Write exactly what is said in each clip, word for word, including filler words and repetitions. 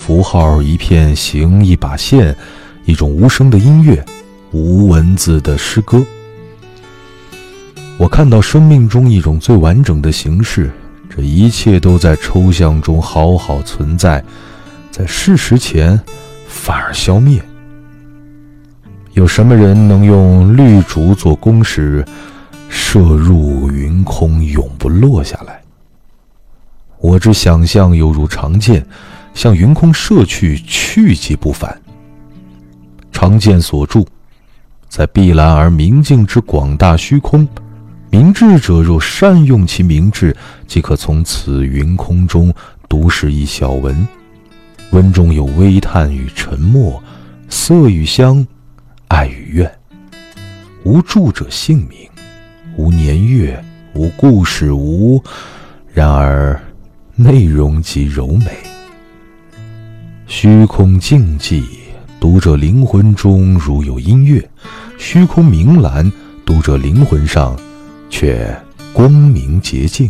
符号一片形一把线，一种无声的音乐，无文字的诗歌。我看到生命中一种最完整的形式，这一切都在抽象中好好存在，在事实前反而消灭。有什么人能用绿烛做弓时，射入云空，永不落下来？我之想象犹如长箭，向云空射去，去即不返。长箭所著，在碧蓝而明净之广大虚空，明智者若善用其明智，即可从此云空中读识一小文，文中有微叹与沉默，色与香，爱与怨，无著者姓名，无年月，无故事，无然而内容即柔美。虚空静寂，读者灵魂中如有音乐；虚空明蓝，读者灵魂上却光明洁净。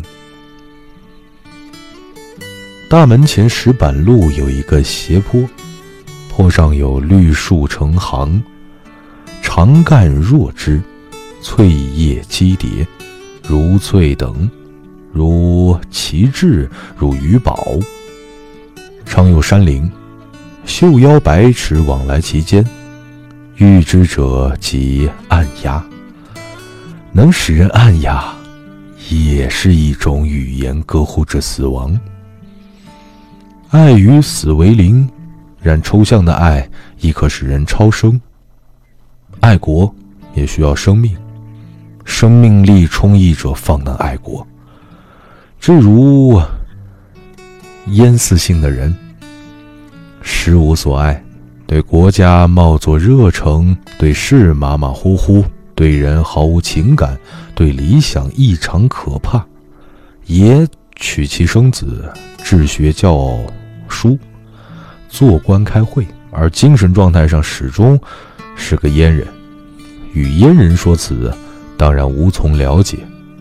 大门前石板路有一个斜坡，坡上有绿树成行，长干弱枝，翠叶积叠，如翠等，如旗帜，如鱼宝。常有山林，袖腰百尺往来其间，欲之者即按压。能使人按压，也是一种语言歌呼着死亡。爱与死为邻，然抽象的爱亦可使人超生。爱国也需要生命，生命力充溢者方能爱国。正如烟似性的人，实无所爱，对国家冒作热诚，对事马马虎虎，对人毫无情感，对理想异常可怕，也娶妻生子，治学教书，做官开会，而精神状态上始终是个阉人。与阉人说辞，当然无从了解。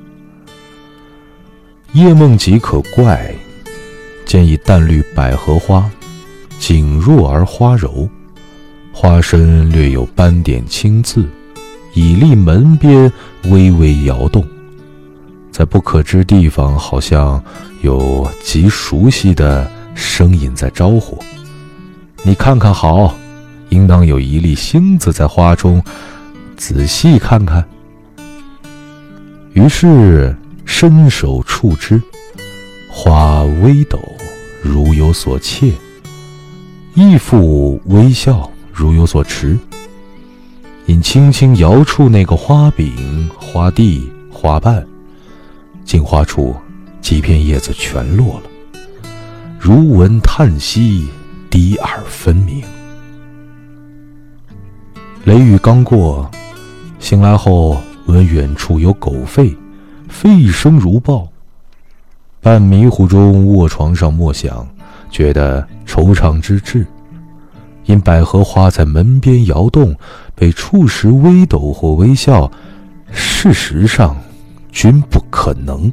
夜梦即可怪，见一淡绿百合花，景若而花柔，花身略有斑点青刺，倚立门边微微摇动，在不可知地方好像有极熟悉的声音在招呼。你看看好，应当有一粒星子在花中，仔细看看。于是伸手触之，花微抖，如有所怯，亦复微笑，如有所持。因轻轻摇触那个花柄、花蒂、花瓣，进花处几片叶子全落了，如闻叹息，低耳分明。雷雨刚过，醒来后闻远处有狗吠，吠声如豹。半迷糊中卧床上默想，觉得惆怅之至。因百合花在门边摇动，被触时微抖或微笑，事实上均不可能。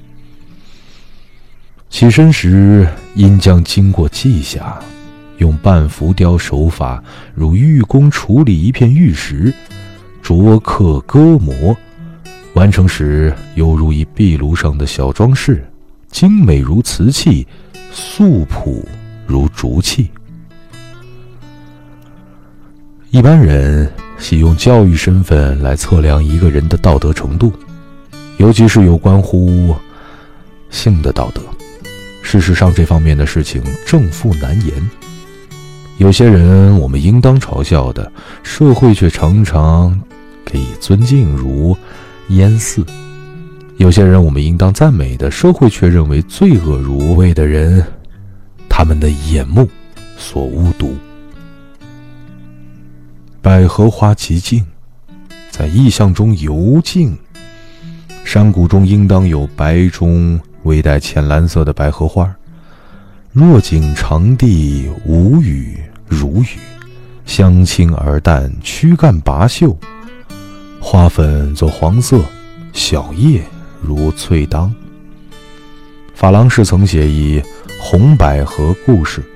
起身时因将经过记下，用半浮雕手法，如玉工处理一片玉石，琢刻割磨，完成时犹如一壁炉上的小装饰，精美如瓷器，素朴如竹器。一般人喜用教育身份来测量一个人的道德程度，尤其是有关乎性的道德。事实上，这方面的事情正负难言。有些人我们应当嘲笑的，社会却常常给予尊敬，如燕驷；有些人我们应当赞美的，社会却认为罪恶如无畏的人，他们的眼目所污毒。百合花极静，在意象中游径。山谷中应当有白中微带浅蓝色的百合花。若景长地，无雨如雨，香清而淡，躯干拔秀。花粉作黄色，小叶如翠当。珐琅氏曾写一红百合故事，